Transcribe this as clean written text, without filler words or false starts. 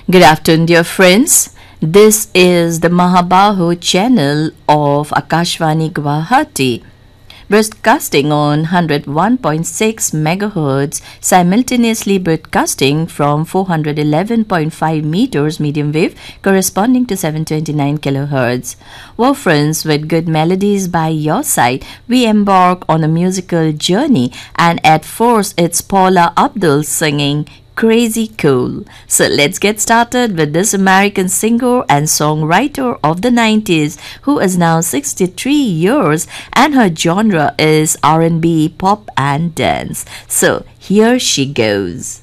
Good afternoon, dear friends. This is the Mahabahu channel of Akashvani Guwahati, broadcasting on 101.6 MHz, simultaneously broadcasting from 411.5 meters medium wave, corresponding to 729 kHz. Well, friends, with good melodies by your side, we embark on a musical journey, and at first it's Paula Abdul singing Crazy Cool. So let's get started with this American singer and songwriter of the 90s who is now 63 years, and her genre is R&B, pop and dance. So here she goes.